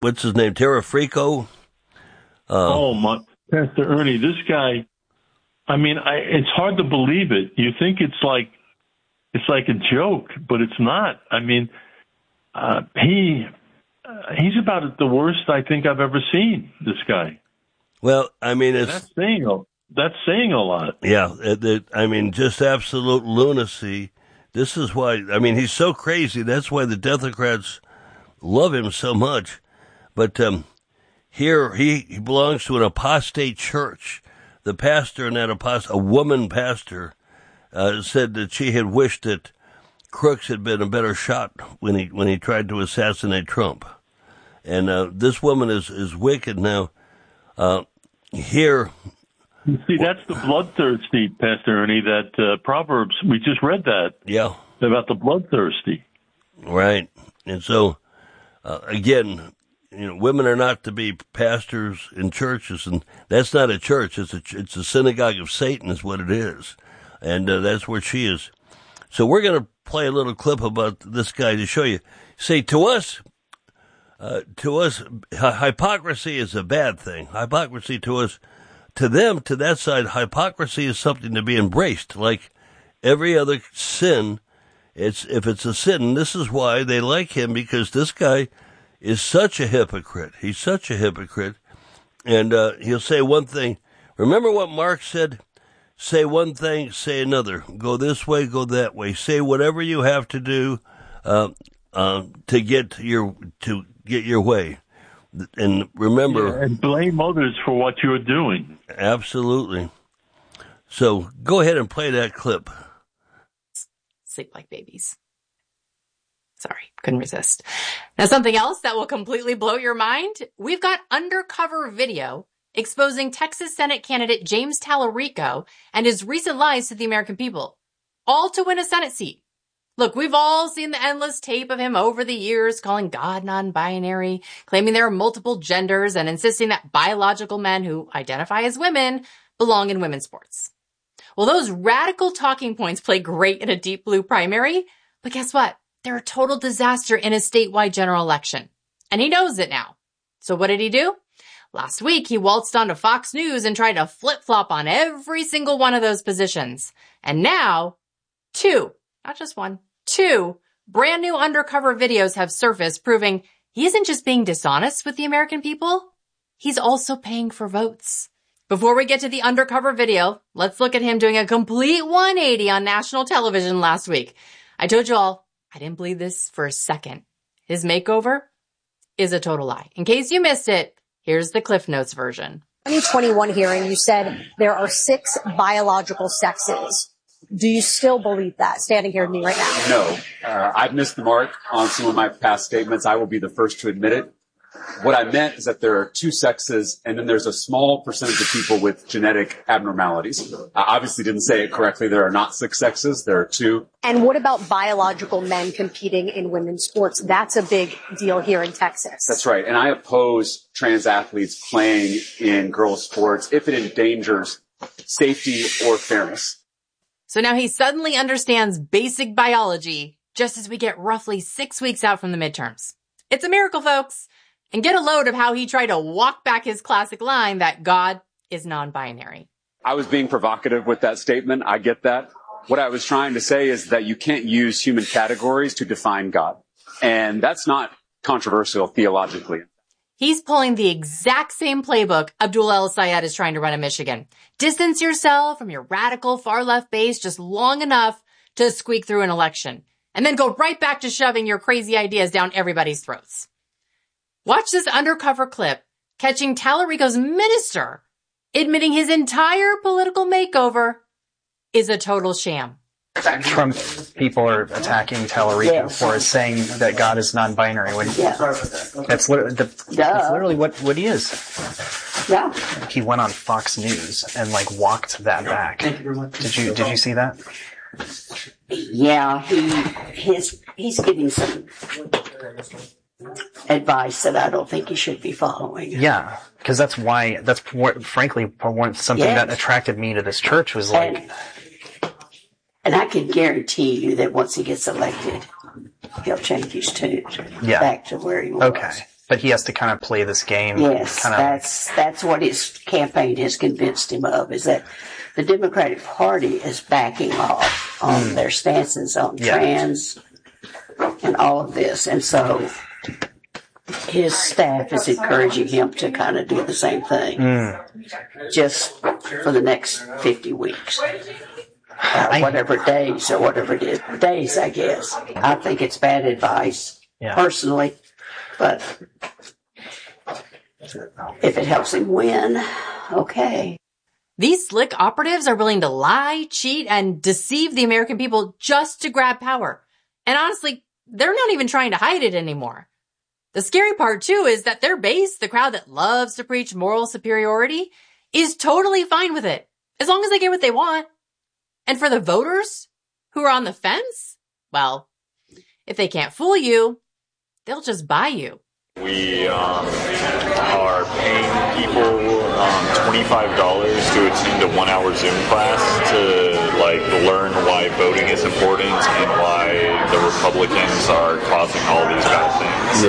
what's his name, Terrafrico. Pastor Ernie, this guy. I mean, it's hard to believe it. You think it's like a joke, but it's not. I mean, he's about the worst I think I've ever seen. This guy. Well, I mean, that's saying a lot. Yeah, I mean, just absolute lunacy. This is why. I mean, he's so crazy. That's why the Democrats love him so much. But here he belongs to an apostate church. The pastor in that a woman pastor, said that she had wished that Crooks had been a better shot when he tried to assassinate Trump. And this woman is wicked now. Here. You see, that's the bloodthirsty, Pastor Ernie, that Proverbs, we just read that. Yeah. About the bloodthirsty. Right. And so, again, women are not to be pastors in churches, and that's not a church. It's a synagogue of Satan is what it is. And that's where she is. So we're going to play a little clip about this guy to show you. See, to us, hypocrisy is a bad thing. Hypocrisy to us, to them, to that side, hypocrisy is something to be embraced. Like every other sin, if it's a sin, this is why they like him, because this guy is such a hypocrite. He's such a hypocrite. And he'll say one thing. Remember what Mark said? Say one thing, say another. Go this way, go that way. Say whatever you have to do to get your way. And remember... Yeah, and blame others for what you're doing. Absolutely. So go ahead and play that clip. Sleep like babies. Sorry, couldn't resist. Now, something else that will completely blow your mind. We've got undercover video exposing Texas Senate candidate James Tallarico and his recent lies to the American people, all to win a Senate seat. Look, we've all seen the endless tape of him over the years calling God non-binary, claiming there are multiple genders, and insisting that biological men who identify as women belong in women's sports. Well, those radical talking points play great in a deep blue primary, but guess what? They're a total disaster in a statewide general election. And he knows it now. So what did he do? Last week, he waltzed onto Fox News and tried to flip-flop on every single one of those positions. And now, not just one, two brand new undercover videos have surfaced proving he isn't just being dishonest with the American people, he's also paying for votes. Before we get to the undercover video, let's look at him doing a complete 180 on national television last week. I told you all, I didn't believe this for a second. His makeover is a total lie. In case you missed it, here's the Cliff Notes version. 2021 hearing, you said there are 6 biological sexes. Do you still believe that, standing here with me right now? No. I've missed the mark on some of my past statements. I will be the first to admit it. What I meant is that there are 2 sexes, and then there's a small percentage of people with genetic abnormalities. I obviously didn't say it correctly. There are not 6 sexes. There are 2. And what about biological men competing in women's sports? That's a big deal here in Texas. That's right. And I oppose trans athletes playing in girls' sports if it endangers safety or fairness. So now he suddenly understands basic biology just as we get roughly 6 weeks out from the midterms. It's a miracle, folks. And get a load of how he tried to walk back his classic line that God is non-binary. I was being provocative with that statement. I get that. What I was trying to say is that you can't use human categories to define God. And that's not controversial theologically. He's pulling the exact same playbook Abdul El-Sayed is trying to run in Michigan. Distance yourself from your radical far-left base just long enough to squeak through an election. And then go right back to shoving your crazy ideas down everybody's throats. Watch this undercover clip catching Tallarico's minister admitting his entire political makeover is a total sham. Trump people are attacking Tallarico for saying that God is non-binary. That's literally what he is. Yeah. He went on Fox News and walked that back. Thank you very much. Did you see that? Yeah, he's giving some advice that I don't think he should be following. Yeah, because frankly something that attracted me to this church was and I can guarantee you that once he gets elected, he'll change his tune back to where he was. Okay. But he has to kind of play this game. Yes, that's what his campaign has convinced him of, is that the Democratic Party is backing off on their stances on trans and all of this. And so his staff is encouraging him to kind of do the same thing just for the next 50 weeks. Whatever days or whatever it is. Days, I guess. I think it's bad advice, personally. But if it helps him win, okay. These slick operatives are willing to lie, cheat, and deceive the American people just to grab power. And honestly, they're not even trying to hide it anymore. The scary part, too, is that their base, the crowd that loves to preach moral superiority, is totally fine with it, as long as they get what they want. And for the voters who are on the fence, well, if they can't fool you, they'll just buy you. We are paying people $25 to attend a 1-hour Zoom class to learn why voting is important and why the Republicans are causing all these bad things.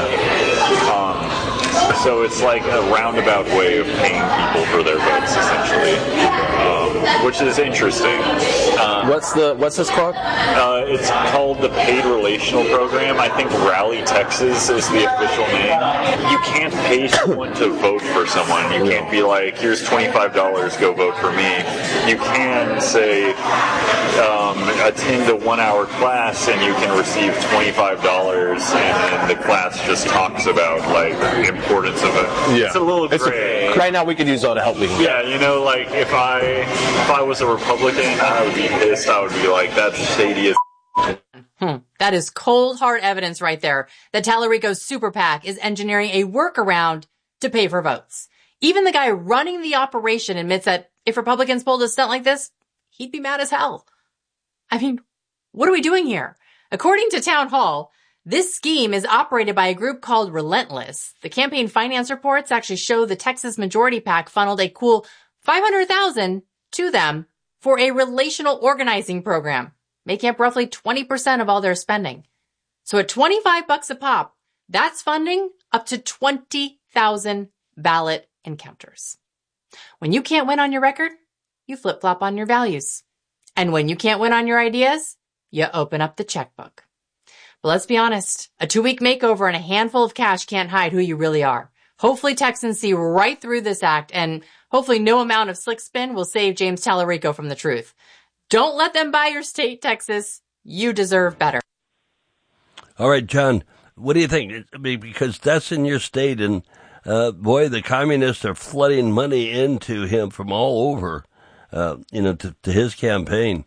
So it's like a roundabout way of paying people for their votes, essentially, which is interesting. What's this called? It's called the Paid Relational Program. I think Rally Texas is the official name. You can't pay someone to vote for someone. You can't be like, here's $25, go vote for me. You can say, attend a 1-hour class and you can receive $25, and the class just talks about the importance of it. Yeah. It's a little gray. Right now we could use all the help we can get. Yeah, if I was a Republican, I would be pissed. I would be like, that's shady as That is cold, hard evidence right there that Tallarico's super PAC is engineering a workaround to pay for votes. Even the guy running the operation admits that if Republicans pulled a stunt like this, he'd be mad as hell. I mean, what are we doing here? According to Town Hall, this scheme is operated by a group called Relentless. The campaign finance reports actually show the Texas Majority PAC funneled a cool $500,000 to them for a relational organizing program, making up roughly 20% of all their spending. So at $25 a pop, that's funding up to 20,000 ballot encounters. When you can't win on your record, you flip-flop on your values. And when you can't win on your ideas, you open up the checkbook. But let's be honest, a 2-week makeover and a handful of cash can't hide who you really are. Hopefully Texans see right through this act, and hopefully no amount of slick spin will save James Tallarico from the truth. Don't let them buy your state, Texas. You deserve better. All right, John, what do you think? I mean, because that's in your state, and boy, the communists are flooding money into him from all over, to his campaign.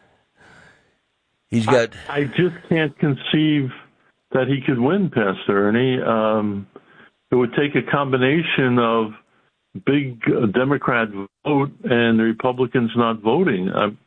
He's got. I just can't conceive that he could win, Pastor Ernie. It would take a combination of big Democrat vote and the Republicans not voting.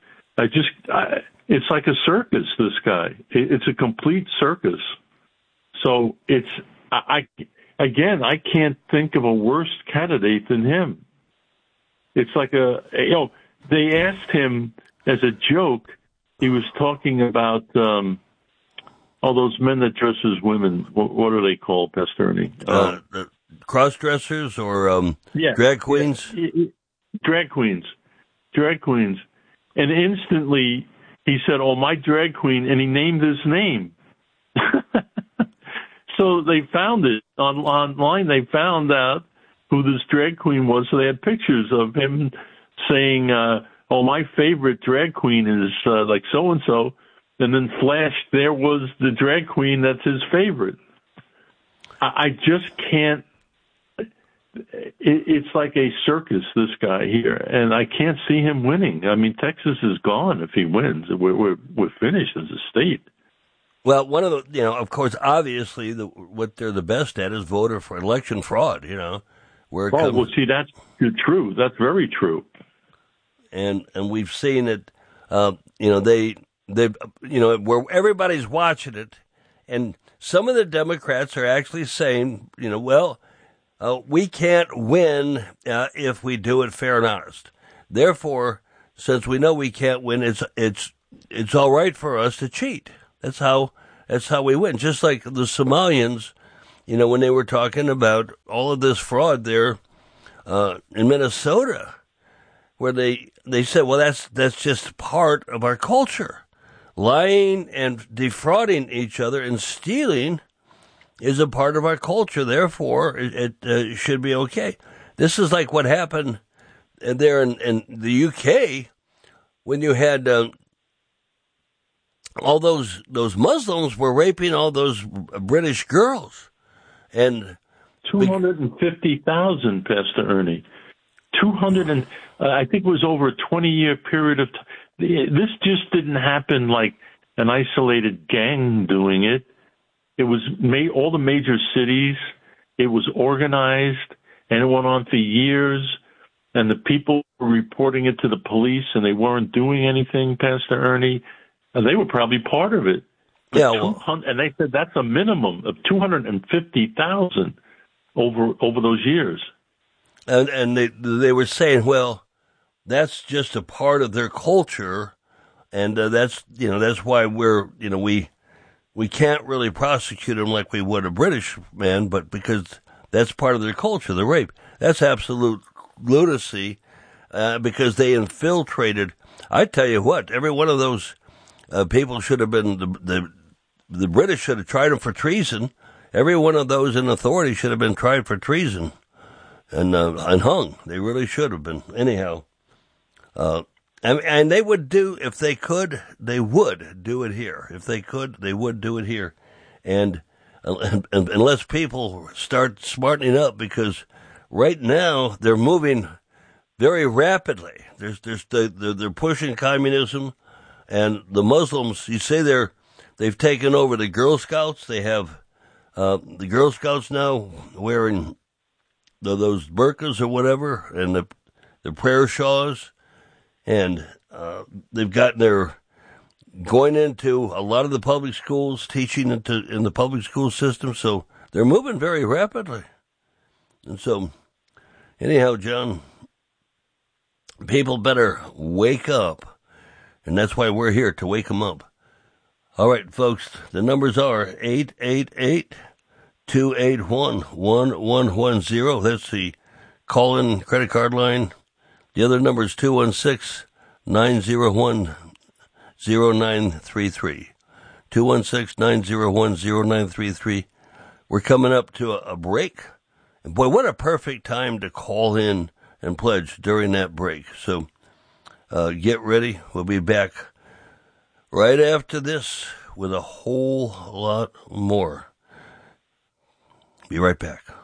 It's like a circus, this guy. It's a complete circus. So I can't think of a worse candidate than him. It's like they asked him as a joke. He was talking about all those men that dress as women. What are they called, Pastor Ernie? Cross-dressers or drag queens? Drag queens. And instantly he said, "Oh, my drag queen," and he named his name. So they found it online. They found out who this drag queen was. So they had pictures of him saying, "Oh, my favorite drag queen is like so-and-so." And then flashed, there was the drag queen that's his favorite. I just can't. It's like a circus, this guy here, and I can't see him winning. I mean, Texas is gone if he wins. We're finished as a state. Well, one of the, of course, obviously, what they're the best at is voter for election fraud. Where it comes. Well, see, that's true. That's very true. And we've seen it. Where everybody's watching it, and some of the Democrats are actually saying, we can't win if we do it fair and honest. Therefore, since we know we can't win, it's all right for us to cheat. That's how we win. Just like the Somalians when they were talking about all of this fraud there in Minnesota, where they said, well, that's just part of our culture. Lying and defrauding each other and stealing is a part of our culture. Therefore, it should be okay. This is like what happened there in the UK when you had all those Muslims were raping all those British girls. And 250,000, Pastor Ernie. 200 and I think it was over a 20-year period of time. This just didn't happen like an isolated gang doing it. It was all the major cities. It was organized, and it went on for years. And the people were reporting it to the police, and they weren't doing anything, Pastor Ernie. And they were probably part of it. Yeah, and they said that's a minimum of 250,000 over those years. And they were saying, well, that's just a part of their culture, and that's why we can't really prosecute them like we would a British man, but because that's part of their culture, the rape. That's absolute lunacy, because they infiltrated. I tell you what, every one of those people should have been the British should have tried them for treason. Every one of those in authority should have been tried for treason and hung. They really should have been. Anyhow. And they would do, if they could, they would do it here. If they could, they would do it here. And unless people start smartening up, because right now they're moving very rapidly. They're pushing communism, and the Muslims, you say they've taken over the Girl Scouts. They have, the Girl Scouts now wearing those burqas or whatever, and the prayer shawls. And they've gotten going into a lot of the public schools, teaching in the public school system. So they're moving very rapidly. And so, anyhow, John, people better wake up. And that's why we're here, to wake them up. All right, folks, the numbers are 888-281-1110. That's the call-in credit card line. The other number is 216-901-0933. 216-901-0933. We're coming up to a break. And boy, what a perfect time to call in and pledge during that break. So get ready. We'll be back right after this with a whole lot more. Be right back.